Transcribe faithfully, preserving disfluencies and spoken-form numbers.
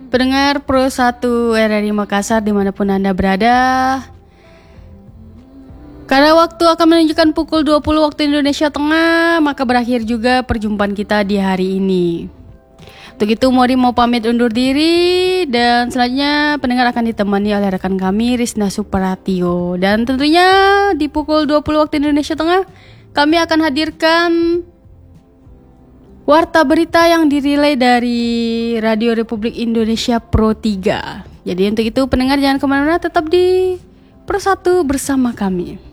Pendengar Pro satu R R I Makassar dimanapun Anda berada, karena waktu akan menunjukkan pukul dua puluh waktu Indonesia Tengah, maka berakhir juga perjumpaan kita di hari ini. Untuk itu Mori mau pamit undur diri, dan selanjutnya pendengar akan ditemani oleh rekan kami Rizna Suparatio. Dan tentunya di pukul dua puluh waktu Indonesia Tengah kami akan hadirkan warta berita yang dirilai dari Radio Republik Indonesia Pro tiga. Jadi untuk itu pendengar jangan kemana-mana, tetap di Pro satu bersama kami.